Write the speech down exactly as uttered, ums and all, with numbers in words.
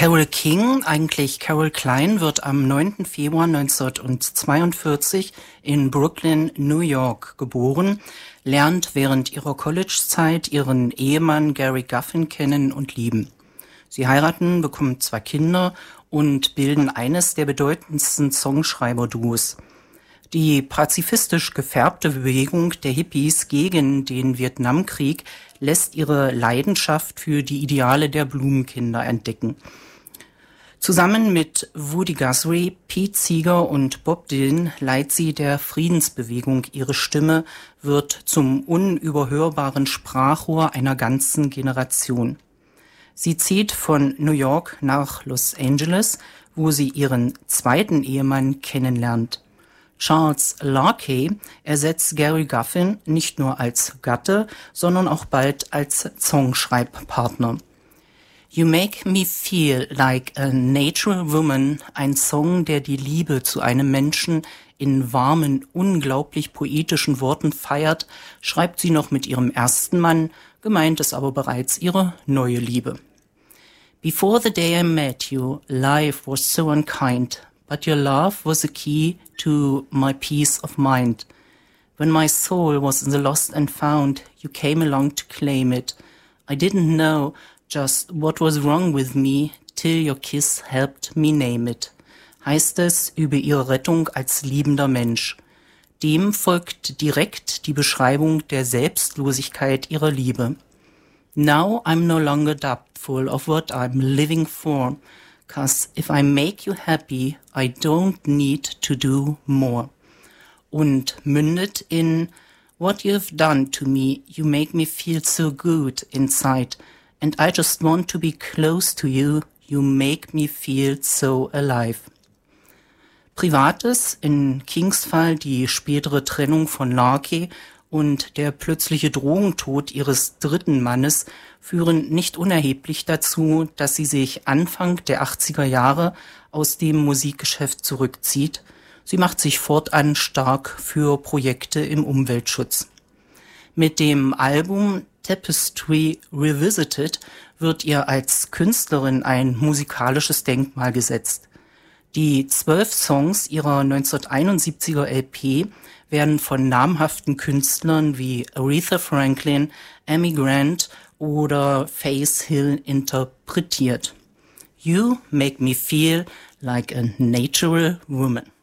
Carole King, eigentlich Carole Klein, wird am neunten Februar neunzehnhundertzweiundvierzig in Brooklyn, New York geboren, lernt während ihrer College-Zeit ihren Ehemann Gary Guffin kennen und lieben. Sie heiraten, bekommen zwei Kinder und bilden eines der bedeutendsten Songschreiber-Duos. Die pazifistisch gefärbte Bewegung der Hippies gegen den Vietnamkrieg lässt ihre Leidenschaft für die Ideale der Blumenkinder entdecken. Zusammen mit Woody Guthrie, Pete Seeger und Bob Dylan leiht sie der Friedensbewegung ihre Stimme, wird zum unüberhörbaren Sprachrohr einer ganzen Generation. Sie zieht von New York nach Los Angeles, wo sie ihren zweiten Ehemann kennenlernt. Charles Larkey ersetzt Gary Guffin nicht nur als Gatte, sondern auch bald als Songschreibpartner. You Make Me Feel Like a Natural Woman, ein Song, der die Liebe zu einem Menschen in warmen, unglaublich poetischen Worten feiert, schreibt sie noch mit ihrem ersten Mann, gemeint ist aber bereits ihre neue Liebe. Before the day I met you, life was so unkind. But your love was the key to my peace of mind. When my soul was in the lost and found, you came along to claim it. I didn't know just what was wrong with me, till your kiss helped me name it. Heißt es über ihre Rettung als liebender Mensch. Dem folgt direkt die Beschreibung der Selbstlosigkeit ihrer Liebe. Now I'm no longer doubtful of what I'm living for. 'Cause if I make you happy, I don't need to do more. Und mündet in What you've done to me, you make me feel so good inside. And I just want to be close to you, you make me feel so alive. Privates, in Kings Fall die spätere Trennung von Larkey und der plötzliche Drogentod ihres dritten Mannes führen nicht unerheblich dazu, dass sie sich Anfang der achtziger Jahre aus dem Musikgeschäft zurückzieht. Sie macht sich fortan stark für Projekte im Umweltschutz. Mit dem Album Tapestry Revisited wird ihr als Künstlerin ein musikalisches Denkmal gesetzt. Die zwölf Songs ihrer neunzehnhunderteinundsiebziger L P werden von namhaften Künstlern wie Aretha Franklin, Amy Grant oder Faith Hill interpretiert. You make me feel like a natural woman.